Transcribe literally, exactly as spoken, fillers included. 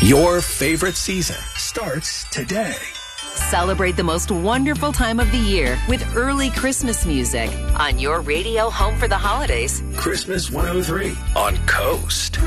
Your favorite season starts today. Celebrate the most wonderful time of the year with early Christmas music on your radio home for the holidays. Christmas one oh three on Coast.